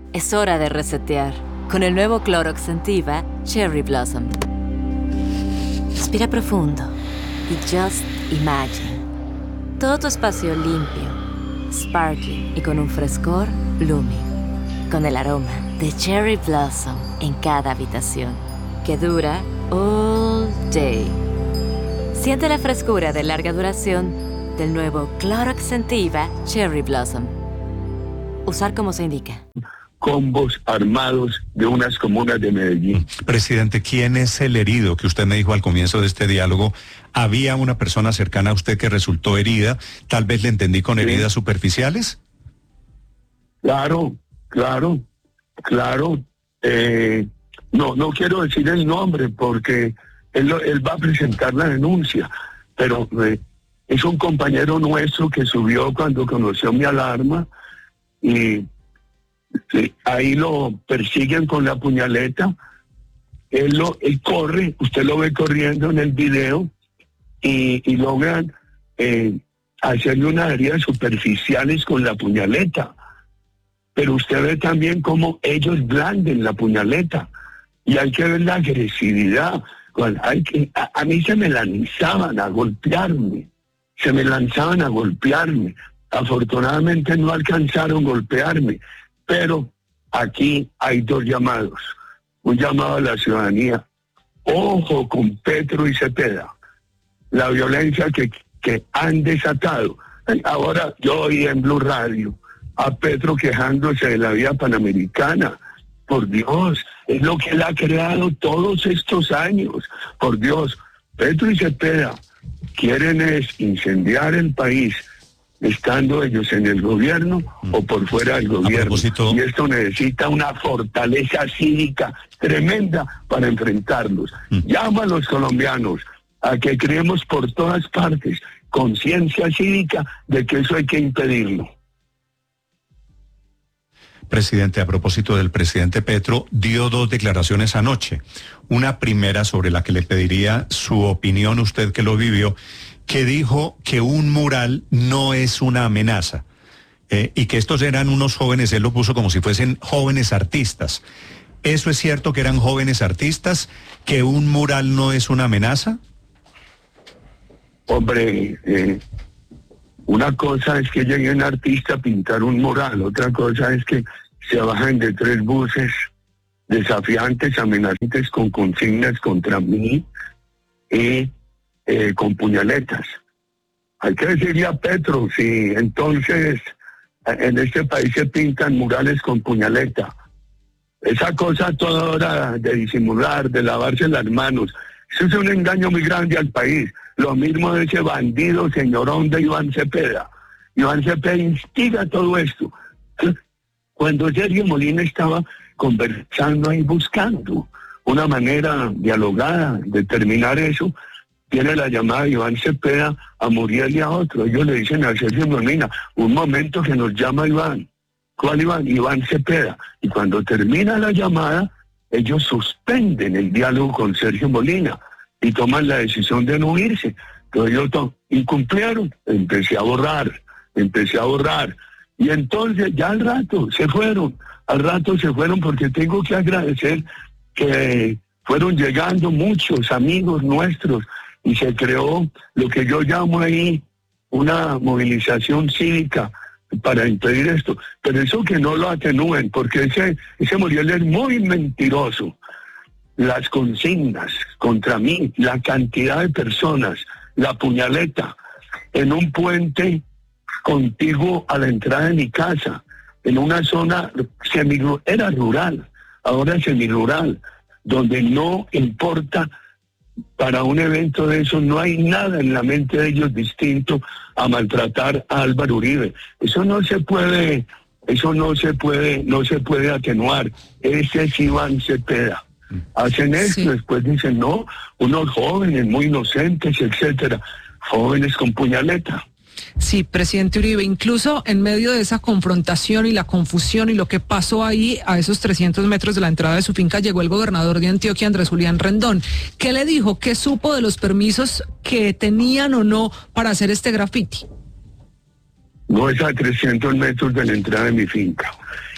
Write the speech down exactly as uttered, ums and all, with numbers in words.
Es hora de resetear con el nuevo Clorox Scentiva Cherry Blossom. Respira profundo y just imagine. Todo tu espacio limpio, sparkling y con un frescor blooming. Con el aroma de Cherry Blossom en cada habitación, que dura all day. Siente la frescura de larga duración del nuevo Clorox Scentiva Cherry Blossom. Usar como se indica. Combos armados de unas comunas de Medellín. Presidente, ¿quién es el herido? Que usted me dijo al comienzo de este diálogo, había una persona cercana a usted que resultó herida, tal vez le entendí con heridas sí. superficiales. Claro, claro, claro. Eh, no, no quiero decir el nombre porque él, él va a presentar la denuncia, pero eh, es un compañero nuestro que subió cuando conoció mi alarma y sí, ahí lo persiguen con la puñaleta. Él, lo, él corre, usted lo ve corriendo en el video y, y logran eh, hacerle unas heridas superficiales con la puñaleta. Pero usted ve también cómo ellos blanden la puñaleta y hay que ver la agresividad. Hay que, a, a mí se me lanzaban a golpearme, se me lanzaban a golpearme. Afortunadamente no alcanzaron a golpearme. Pero aquí hay dos llamados. Un llamado a la ciudadanía. Ojo con Petro y Cepeda. La violencia que, que han desatado. Ahora yo oí en Blue Radio a Petro quejándose de la vía panamericana. Por Dios, es lo que él ha creado todos estos años. Por Dios, Petro y Cepeda quieren es incendiar el país, estando ellos en el gobierno mm. o por fuera del gobierno. Propósito... Y esto necesita una fortaleza cívica tremenda para enfrentarlos. Mm. Llamo a los colombianos a que creemos por todas partes conciencia cívica de que eso hay que impedirlo. Presidente, a propósito del presidente Petro, dio dos declaraciones anoche. Una primera sobre la que le pediría su opinión, usted que lo vivió, que dijo que un mural no es una amenaza eh, y que estos eran unos jóvenes, él lo puso como si fuesen jóvenes artistas. ¿Eso es cierto que eran jóvenes artistas, que un mural no es una amenaza? Hombre, eh, una cosa es que llegue un artista a pintar un mural, otra cosa es que se bajen de tres buses desafiantes, amenazantes con consignas contra mí y Eh, con puñaletas. Hay que decirle a Petro, si entonces en este país se pintan murales con puñaleta. Esa cosa toda hora de disimular, de lavarse las manos, eso es un engaño muy grande al país. Lo mismo de ese bandido señorón de Iván Cepeda. Iván Cepeda instiga todo esto. Cuando Sergio Molina estaba conversando y buscando una manera dialogada de terminar eso, tiene la llamada de Iván Cepeda a Muriel y a otro. Ellos le dicen a Sergio Molina, un momento que nos llama Iván. ¿Cuál Iván? Iván Cepeda. Y cuando termina la llamada, ellos suspenden el diálogo con Sergio Molina y toman la decisión de no irse. Entonces ellos to- incumplieron. Empecé a borrar, empecé a borrar. Y entonces ya al rato se fueron. Al rato se fueron porque tengo que agradecer que fueron llegando muchos amigos nuestros y se creó lo que yo llamo ahí una movilización cívica para impedir esto. Pero eso que no lo atenúen, porque ese, ese Muriel es muy mentiroso. Las consignas contra mí, la cantidad de personas, la puñaleta, en un puente contiguo a la entrada de mi casa, en una zona semi, era rural, ahora es semirural, donde no importa. Para un evento de eso no hay nada en la mente de ellos distinto a maltratar a Álvaro Uribe. Eso no se puede, eso no se puede, no se puede atenuar. Ese es Iván Cepeda. Hacen esto, sí. Después dicen, no, unos jóvenes muy inocentes, etcétera, jóvenes con puñaleta. Sí, presidente Uribe, incluso en medio de esa confrontación y la confusión y lo que pasó ahí, a esos trescientos metros de la entrada de su finca, llegó el gobernador de Antioquia, Andrés Julián Rendón. ¿Qué le dijo? ¿Qué supo de los permisos que tenían o no para hacer este grafiti? No es a trescientos metros de la entrada de mi finca.